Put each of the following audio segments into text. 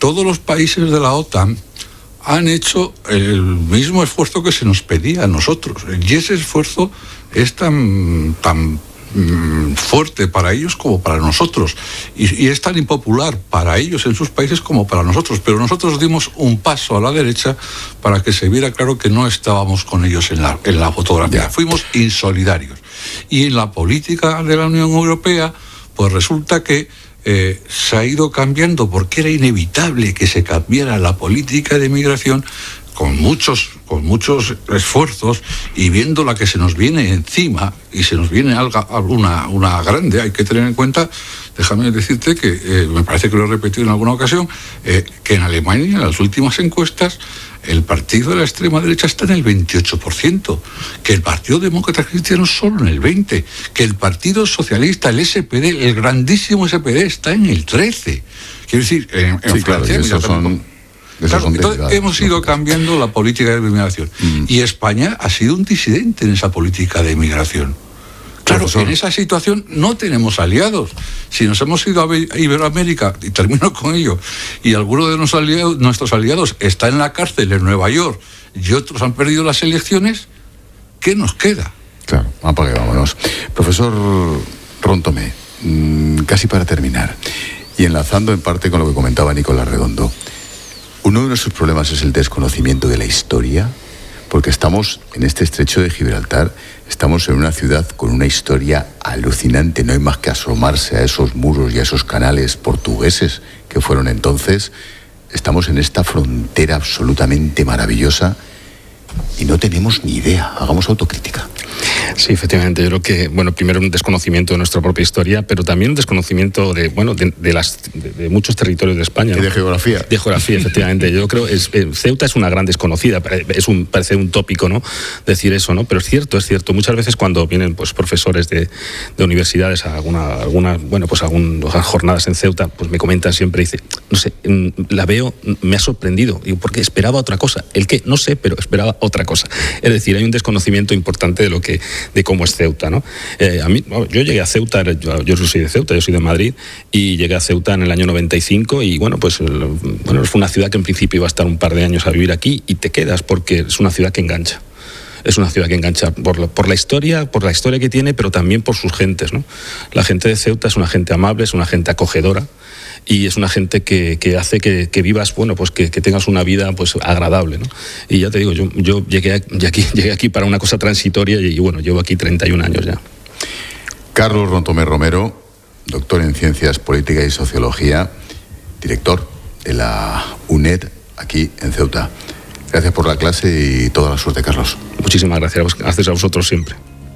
todos los países de la OTAN han hecho el mismo esfuerzo que se nos pedía a nosotros. Y ese esfuerzo es tan fuerte para ellos como para nosotros. Y es tan impopular para ellos en sus países como para nosotros. Pero nosotros dimos un paso a la derecha para que se viera claro que no estábamos con ellos en la fotografía. Fuimos insolidarios. Y en la política de la Unión Europea, pues resulta que se ha ido cambiando, porque era inevitable que se cambiara la política de migración con muchos esfuerzos, y viendo la que se nos viene encima, y se nos viene una grande. Hay que tener en cuenta, déjame decirte que, me parece que lo he repetido en alguna ocasión, que en Alemania, en las últimas encuestas, el partido de la extrema derecha está en el 28%, que el Partido Demócrata Cristiano solo en el 20%, que el Partido Socialista, el SPD, el grandísimo SPD, está en el 13%. Quiero decir, en Francia... Entonces hemos ido cambiando la política de migración. Y España ha sido un disidente en esa política de migración. Claro, en esa situación no tenemos aliados. Si nos hemos ido a Iberoamérica, y termino con ello, y alguno de nuestros aliados está en la cárcel en Nueva York y otros han perdido las elecciones, ¿qué nos queda? Claro, apague, vámonos. Profesor Ron-Thomé, casi para terminar, y enlazando en parte con lo que comentaba Nicolás Redondo, uno de nuestros problemas es el desconocimiento de la historia, porque estamos en este estrecho de Gibraltar, estamos en una ciudad con una historia alucinante. No hay más que asomarse a esos muros y a esos canales portugueses que fueron entonces. Estamos en esta frontera absolutamente maravillosa y no tenemos ni idea. Hagamos autocrítica. Sí, efectivamente. Yo creo que, primero un desconocimiento de nuestra propia historia, pero también un desconocimiento de muchos territorios de España, ¿no? Y de geografía. De geografía, efectivamente. Yo creo que Ceuta es una gran desconocida. Parece un tópico, ¿no?, decir eso, ¿no? Pero es cierto. Muchas veces cuando vienen profesores de universidades a algunas jornadas en Ceuta, pues me comentan siempre, dice, no sé, la veo, me ha sorprendido. Digo, porque esperaba otra cosa. ¿El qué? No sé, pero esperaba otra cosa. Es decir, hay un desconocimiento importante de cómo es Ceuta, ¿no? Yo llegué a Ceuta, yo soy de Ceuta, yo soy de Madrid, y llegué a Ceuta en el año 95 y fue una ciudad que en principio iba a estar un par de años a vivir aquí, y te quedas porque es una ciudad que engancha. Es una ciudad que engancha por la historia que tiene, pero también por sus gentes, ¿no? La gente de Ceuta es una gente amable, es una gente acogedora, y es una gente que hace que vivas, que tengas una vida agradable, ¿no? Y ya te digo, yo llegué aquí para una cosa transitoria y llevo aquí 31 años ya. Carlos Ron-Thomé Romero, doctor en Ciencias Políticas y Sociología, director de la UNED aquí en Ceuta. Gracias por la clase y toda la suerte, Carlos. Muchísimas gracias. Gracias a vosotros siempre.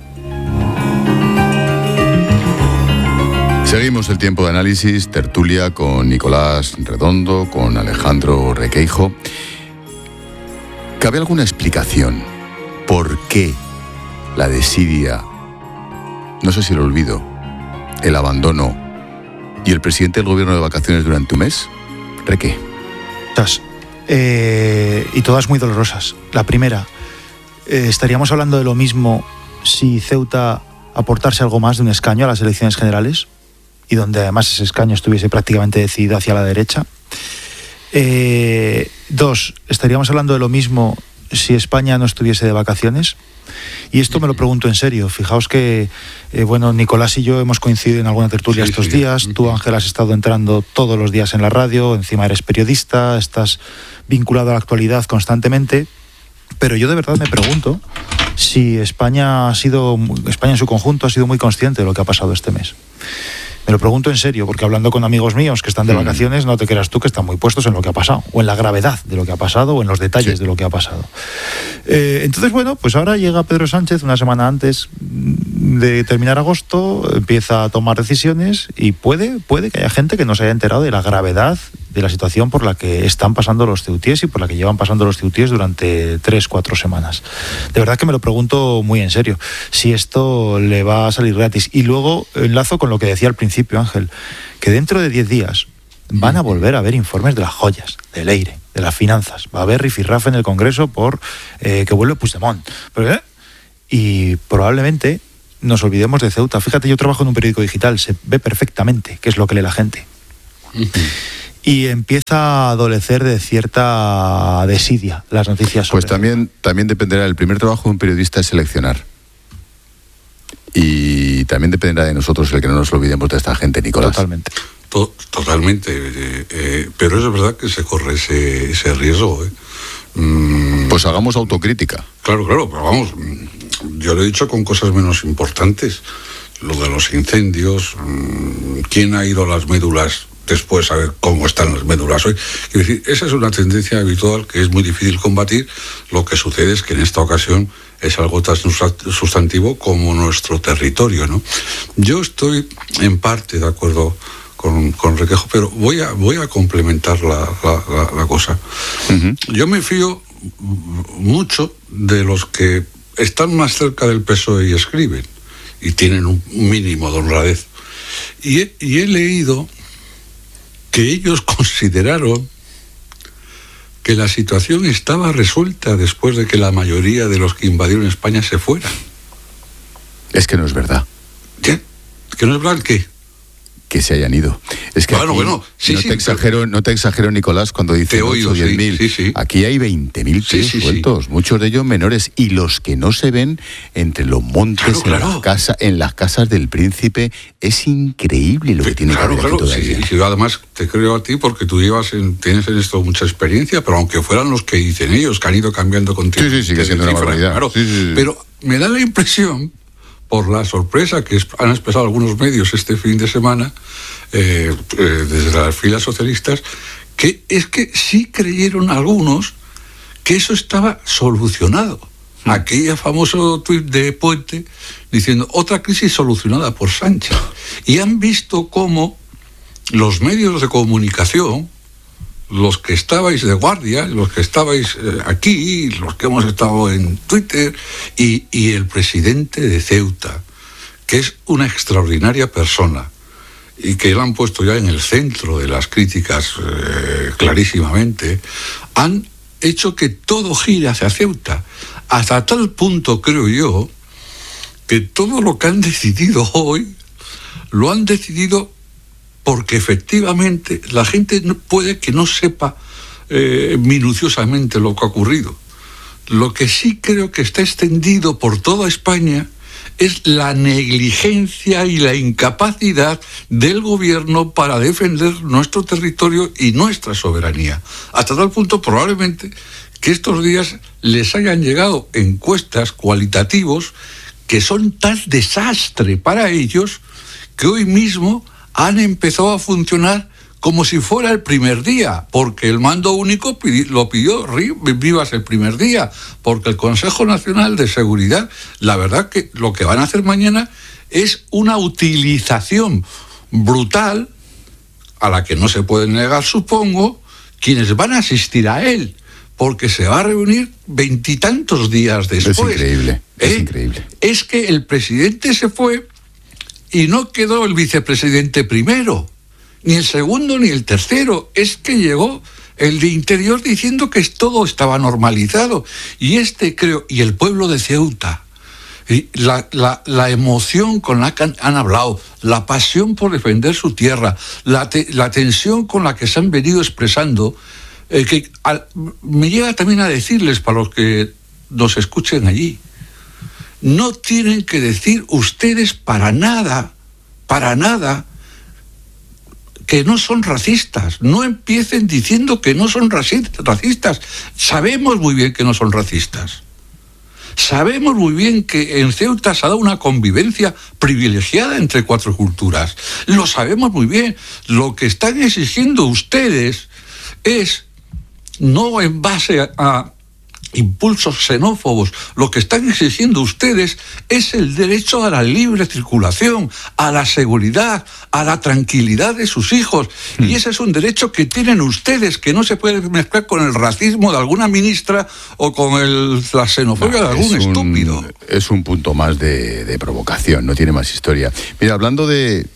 Seguimos el tiempo de análisis, tertulia con Nicolás Redondo, con Alejandro Requeijo. ¿Cabe alguna explicación por qué la desidia, no sé si lo olvido, el abandono y el presidente del gobierno de vacaciones durante un mes? Reque. Y todas muy dolorosas. La primera, ¿estaríamos hablando de lo mismo si Ceuta aportase algo más de un escaño a las elecciones generales? Y donde además ese escaño estuviese prácticamente decidido hacia la derecha. 2, ¿estaríamos hablando de lo mismo si España no estuviese de vacaciones? Y esto me lo pregunto en serio. Fijaos que, Nicolás y yo hemos coincidido en alguna tertulia estos días. Tú, Ángel, has estado entrando todos los días en la radio, encima eres periodista, estás vinculado a la actualidad constantemente. Pero yo de verdad me pregunto si España en su conjunto ha sido muy consciente de lo que ha pasado este mes. Me lo pregunto en serio, porque hablando con amigos míos que están de vacaciones, no te creas tú que están muy puestos en lo que ha pasado, o en la gravedad de lo que ha pasado, o en los detalles de lo que ha pasado. Entonces, pues ahora llega Pedro Sánchez una semana antes de terminar agosto, empieza a tomar decisiones y puede que haya gente que no se haya enterado de la gravedad de la situación por la que están pasando los ceutíes y por la que llevan pasando los ceutíes durante 3-4 semanas. De verdad que me lo pregunto muy en serio, si esto le va a salir gratis. Y luego enlazo con lo que decía al principio, Ángel, que dentro de 10 días van a volver a haber informes de las joyas, del EIRE, de las finanzas. Va a haber rifirrafe en el Congreso por que vuelve Puigdemont. Y probablemente nos olvidemos de Ceuta. Fíjate, yo trabajo en un periódico digital, se ve perfectamente qué es lo que lee la gente. y empieza a adolecer de cierta desidia las noticias sobre Pues también dependerá, el primer trabajo de un periodista es seleccionar. Y también dependerá de nosotros el que no nos olvidemos de esta gente, Nicolás. Totalmente. Totalmente. Pero es verdad que se corre ese riesgo. Pues hagamos autocrítica. Claro, pero vamos, yo lo he dicho con cosas menos importantes. Lo de los incendios, ¿quién ha ido a las médulas después a ver cómo están las médulas hoy? Quiero decir, esa es una tendencia habitual que es muy difícil combatir. Lo que sucede es que en esta ocasión es algo tan sustantivo como nuestro territorio, ¿no? Yo estoy en parte de acuerdo con Requejo, pero voy a complementar la cosa. Uh-huh. Yo me fío mucho de los que están más cerca del PSOE y escriben, y tienen un mínimo de honradez. Y he leído que ellos consideraron que la situación estaba resuelta después de que la mayoría de los que invadieron España se fueran. Es que no es verdad. ¿Qué? ¿Que no es verdad qué? Que se hayan ido. Es que sí, no te exagero, Nicolás, cuando dice 8 o 10.000. Sí. Aquí hay 20.000 tíos sueltos, muchos de ellos menores, y los que no se ven entre los montes, en las casas del príncipe. Es increíble lo que tiene que haber aquí todavía. Sí, además te creo a ti porque tú tienes en esto mucha experiencia, pero aunque fueran los que dicen ellos, que han ido cambiando contigo. Sí, sigue siendo una barbaridad. Claro. Sí. Pero me da la impresión, por la sorpresa que han expresado algunos medios este fin de semana, desde las filas socialistas, que es que sí creyeron algunos que eso estaba solucionado. Aquella famoso tuit de Puente diciendo otra crisis solucionada por Sánchez. Y han visto cómo los medios de comunicación, los que estabais de guardia, los que estabais aquí, los que hemos estado en Twitter, y el presidente de Ceuta, que es una extraordinaria persona y que lo han puesto ya en el centro de las críticas clarísimamente, han hecho que todo gire hacia Ceuta, hasta tal punto, creo yo, que todo lo que han decidido hoy lo han decidido porque efectivamente la gente puede que no sepa minuciosamente lo que ha ocurrido. Lo que sí creo que está extendido por toda España es la negligencia y la incapacidad del gobierno para defender nuestro territorio y nuestra soberanía. Hasta tal punto, probablemente, que estos días les hayan llegado encuestas cualitativos que son tal desastre para ellos que hoy mismo han empezado a funcionar como si fuera el primer día, porque el mando único lo pidió Rivas el primer día, porque el Consejo Nacional de Seguridad, la verdad que lo que van a hacer mañana es una utilización brutal, a la que no se puede negar, supongo, quienes van a asistir a él, porque se va a reunir 20 y tantos días después. Es increíble. Es que el presidente se fue y no quedó el vicepresidente primero, ni el segundo ni el tercero. Es que llegó el de Interior diciendo que todo estaba normalizado. Y y el pueblo de Ceuta, y la emoción con la que han hablado, la pasión por defender su tierra, la tensión con la que se han venido expresando, me llega también a decirles, para los que nos escuchen allí, no tienen que decir ustedes para nada, que no son racistas. No empiecen diciendo que no son racistas. Sabemos muy bien que no son racistas. Sabemos muy bien que en Ceuta se ha dado una convivencia privilegiada entre 4 culturas. Lo sabemos muy bien. Lo que están exigiendo ustedes es, no en base a impulsos xenófobos, lo que están exigiendo ustedes es el derecho a la libre circulación, a la seguridad, a la tranquilidad de sus hijos. Y ese es un derecho que tienen ustedes, que no se puede mezclar con el racismo de alguna ministra o con la xenofobia de algún estúpido. Es un punto más de provocación, no tiene más historia. Mira, hablando de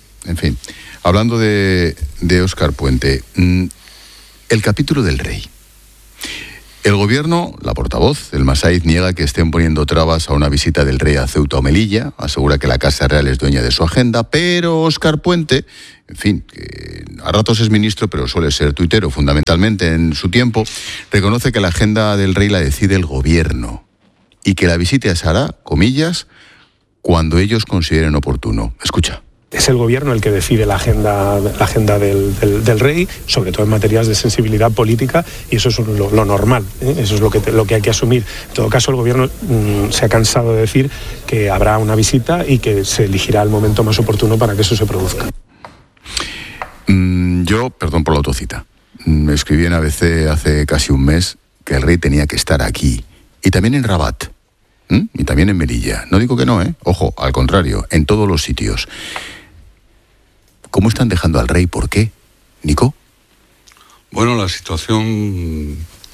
Óscar Puente, el capítulo del rey. El gobierno, la portavoz, el Massaid, niega que estén poniendo trabas a una visita del rey a Ceuta o Melilla, asegura que la Casa Real es dueña de su agenda, pero Óscar Puente, en fin, que a ratos es ministro, pero suele ser tuitero fundamentalmente en su tiempo, reconoce que la agenda del rey la decide el gobierno y que la visita se hará, comillas, cuando ellos consideren oportuno. Escucha. Es el gobierno el que decide la agenda del rey, sobre todo en materias de sensibilidad política, y eso es lo normal, ¿eh? Eso es lo que hay que asumir. En todo caso, el gobierno se ha cansado de decir que habrá una visita y que se elegirá el momento más oportuno para que eso se produzca. Yo, perdón por la autocita, escribí en ABC hace casi un mes que el rey tenía que estar aquí, y también en Rabat, y también en Melilla. No digo que no, ojo, al contrario, en todos los sitios. ¿Cómo están dejando al rey? ¿Por qué? ¿Nico? Bueno, la situación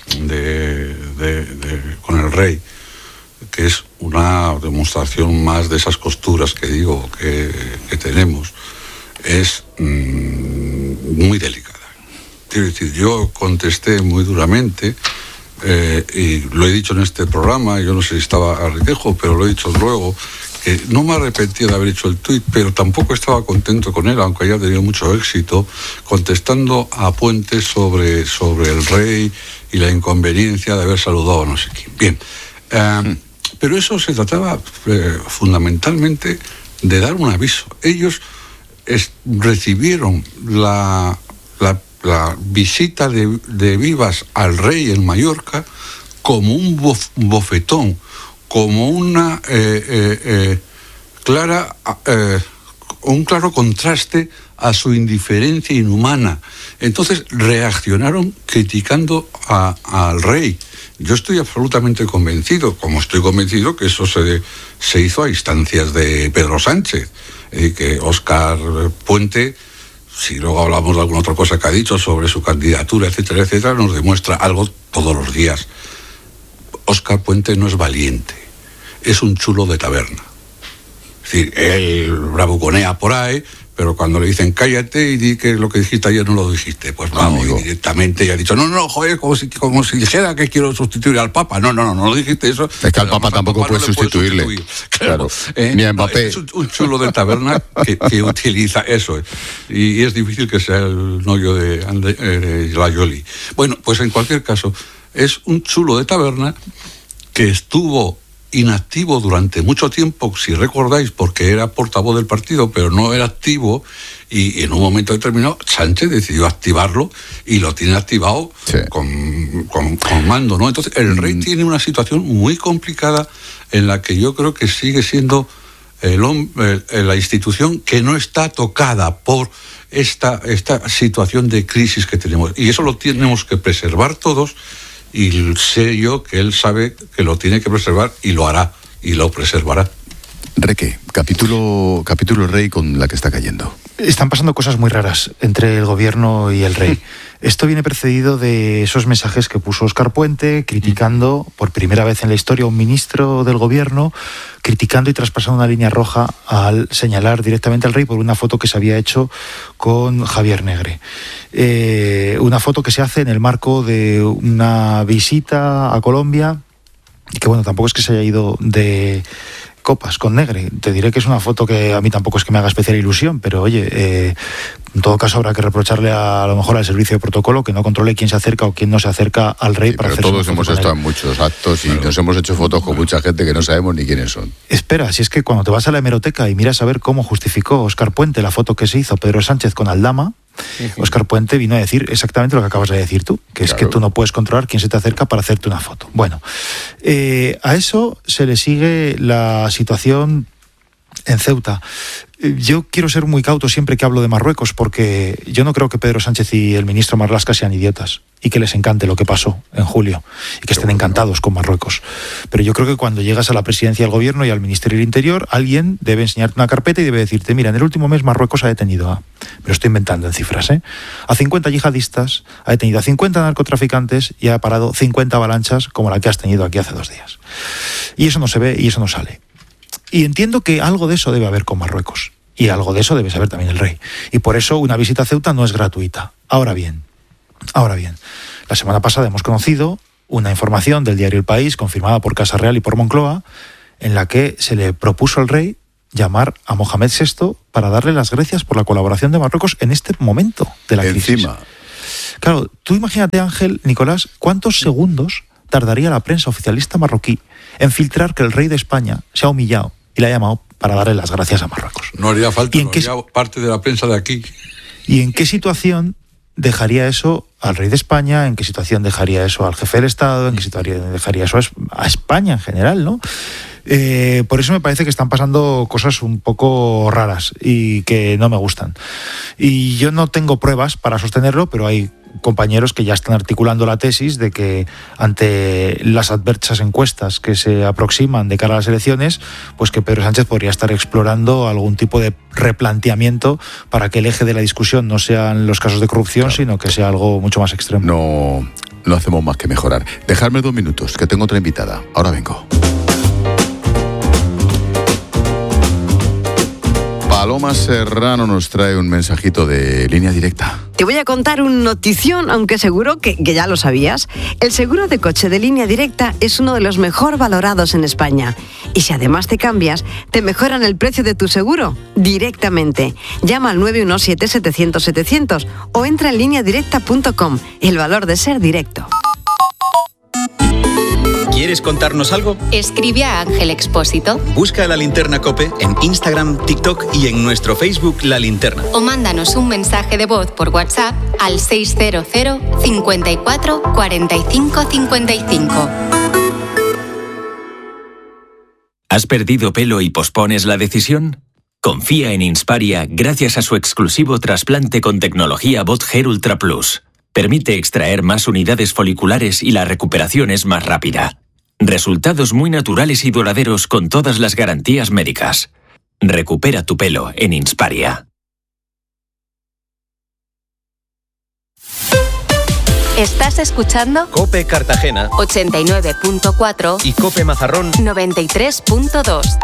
con el rey, que es una demostración más de esas costuras que digo que tenemos, es muy delicada. Quiero decir, yo contesté muy duramente, y lo he dicho en este programa, yo no sé si estaba a retejo, pero lo he dicho luego, que no me arrepentía de haber hecho el tuit, pero tampoco estaba contento con él, aunque haya tenido mucho éxito, contestando a Puente sobre el rey y la inconveniencia de haber saludado a no sé quién. Bien, pero eso se trataba fundamentalmente de dar un aviso. Ellos recibieron la visita de Vivas al rey en Mallorca como un bofetón, como una un claro contraste a su indiferencia inhumana. Entonces reaccionaron criticando al rey. Yo estoy absolutamente convencido, como estoy convencido que eso se hizo a instancias de Pedro Sánchez, que Óscar Puente, si luego hablamos de alguna otra cosa que ha dicho sobre su candidatura, etcétera, etcétera, nos demuestra algo todos los días. Óscar Puente no es valiente, es un chulo de taberna. Es decir, él bravuconea por ahí, pero cuando le dicen cállate y di que lo que dijiste ayer no lo dijiste, pues vamos, y directamente y ha dicho, no, joder, como si dijera que quiero sustituir al Papa. No lo dijiste eso. Es que al Papa tampoco puede sustituirle. Claro. Ni a Mbappé. Es un chulo de taberna que utiliza eso. Y es difícil que sea el novio de la Jolie. Bueno, pues en cualquier caso, es un chulo de taberna que estuvo inactivo durante mucho tiempo, si recordáis, porque era portavoz del partido, pero no era activo, y en un momento determinado Sánchez decidió activarlo y lo tiene activado, sí, con mando, ¿no? Entonces el rey tiene una situación muy complicada en la que yo creo que sigue siendo la institución que no está tocada por esta situación de crisis que tenemos, y eso lo tenemos que preservar todos. Y sé yo que él sabe que lo tiene que preservar y lo hará, y lo preservará. Reque, capítulo rey con la que está cayendo. Están pasando cosas muy raras entre el gobierno y el rey. Esto viene precedido de esos mensajes que puso Óscar Puente, criticando por primera vez en la historia a un ministro del gobierno, criticando y traspasando una línea roja al señalar directamente al rey por una foto que se había hecho con Javier Negre. Una foto que se hace en el marco de una visita a Colombia, y que bueno, tampoco es que se haya ido de copas con Negre. Te diré que es una foto que a mí tampoco es que me haga especial ilusión, pero oye, en todo caso habrá que reprocharle a lo mejor al servicio de protocolo que no controle quién se acerca o quién no se acerca al rey, sí, para hacer. Pero todos hemos estado en muchos actos y nos hemos hecho fotos con mucha gente que no sabemos ni quiénes son. Espera, si es que cuando te vas a la hemeroteca y miras a ver cómo justificó Óscar Puente la foto que se hizo Pedro Sánchez con Aldama, Óscar Puente vino a decir exactamente lo que acabas de decir tú, que es, claro, que tú no puedes controlar quién se te acerca para hacerte una foto. Bueno, a eso se le sigue la situación en Ceuta. Yo quiero ser muy cauto siempre que hablo de Marruecos, porque yo no creo que Pedro Sánchez y el ministro Marlaska sean idiotas y que les encante lo que pasó en julio y que estén encantados con Marruecos. Pero yo creo que cuando llegas a la presidencia del gobierno y al Ministerio del Interior, alguien debe enseñarte una carpeta y debe decirte, mira, en el último mes Marruecos ha detenido a, me lo estoy inventando en cifras, a 50 yihadistas, ha detenido a 50 narcotraficantes y ha parado 50 avalanchas como la que has tenido aquí hace 2 días. Y eso no se ve y eso no sale. Y entiendo que algo de eso debe haber con Marruecos. Y algo de eso debe saber también el rey. Y por eso una visita a Ceuta no es gratuita. Ahora bien, la semana pasada hemos conocido una información del diario El País, confirmada por Casa Real y por Moncloa, en la que se le propuso al rey llamar a Mohamed VI para darle las gracias por la colaboración de Marruecos en este momento de la crisis. Encima. Claro, tú imagínate, Ángel, Nicolás, cuántos segundos tardaría la prensa oficialista marroquí en filtrar que el rey de España se ha humillado y le ha llamado para darle las gracias a Marruecos. No haría falta, no haría parte de la prensa de aquí. ¿Y en qué situación dejaría eso al rey de España? ¿En qué situación dejaría eso al jefe del Estado? ¿En qué situación dejaría eso a España en general, no? Por eso me parece que están pasando cosas un poco raras y que no me gustan. Y yo no tengo pruebas para sostenerlo, pero hay compañeros que ya están articulando la tesis de que ante las adversas encuestas que se aproximan de cara a las elecciones, pues que Pedro Sánchez podría estar explorando algún tipo de replanteamiento para que el eje de la discusión no sean los casos de corrupción, claro, sino que sea algo mucho más extremo. No hacemos más que mejorar. Dejadme 2 minutos, que tengo otra invitada. Ahora vengo. Paloma Serrano nos trae un mensajito de Línea Directa. Te voy a contar una notición, aunque seguro que ya lo sabías. El seguro de coche de Línea Directa es uno de los mejor valorados en España. Y si además te cambias, te mejoran el precio de tu seguro directamente. Llama al 917-700-700 o entra en lineadirecta.com. El valor de ser directo. ¿Quieres contarnos algo? Escribe a Ángel Expósito. Busca La Linterna COPE en Instagram, TikTok y en nuestro Facebook La Linterna. O mándanos un mensaje de voz por WhatsApp al 600 54 45 55. ¿Has perdido pelo y pospones la decisión? Confía en Insparia gracias a su exclusivo trasplante con tecnología BotHair Ultra Plus. Permite extraer más unidades foliculares y la recuperación es más rápida. Resultados muy naturales y duraderos con todas las garantías médicas. Recupera tu pelo en Insparia. ¿Estás escuchando? COPE Cartagena 89.4 y COPE Mazarrón 93.2.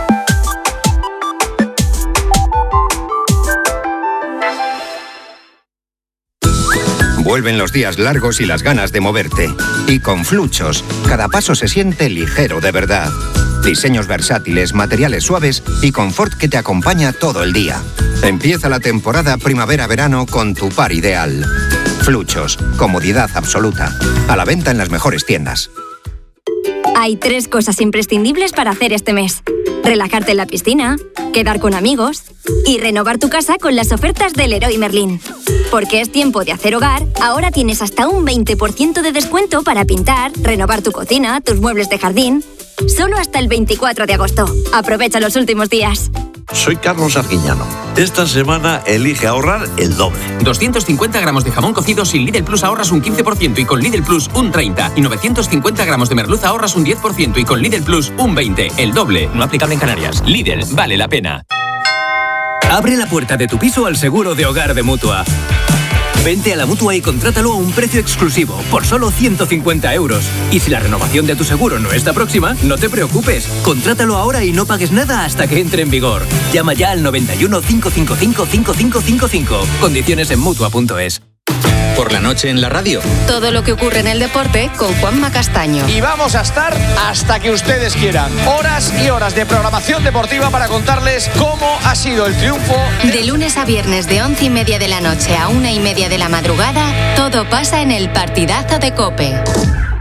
Vuelven los días largos y las ganas de moverte. Y con Fluchos, cada paso se siente ligero de verdad. Diseños versátiles, materiales suaves y confort que te acompaña todo el día. Empieza la temporada primavera-verano con tu par ideal. Fluchos, comodidad absoluta. A la venta en las mejores tiendas. Hay 3 cosas imprescindibles para hacer este mes. Relajarte en la piscina, quedar con amigos y renovar tu casa con las ofertas del Leroy Merlin. Porque es tiempo de hacer hogar, ahora tienes hasta un 20% de descuento para pintar, renovar tu cocina, tus muebles de jardín. Solo hasta el 24 de agosto. Aprovecha los últimos días. Soy Carlos Arguiñano. Esta semana elige ahorrar el doble. 250 gramos de jamón cocido sin Lidl Plus ahorras un 15% y con Lidl Plus un 30%. Y 950 gramos de merluza ahorras un 10% y con Lidl Plus un 20%. El doble. No aplicable en Canarias. Lidl, vale la pena. Abre la puerta de tu piso al seguro de hogar de Mutua. Vente a la Mutua y contrátalo a un precio exclusivo, por solo 150 €. Y si la renovación de tu seguro no está próxima, no te preocupes. Contrátalo ahora y no pagues nada hasta que entre en vigor. Llama ya al 91 555 5555. Condiciones en Mutua.es. Por la noche en la radio. Todo lo que ocurre en el deporte con Juanma Castaño. Y vamos a estar hasta que ustedes quieran. Horas y horas de programación deportiva para contarles cómo ha sido el triunfo. De lunes a viernes de 11:30 de la noche a 1:30 de la madrugada, todo pasa en el partidazo de COPE.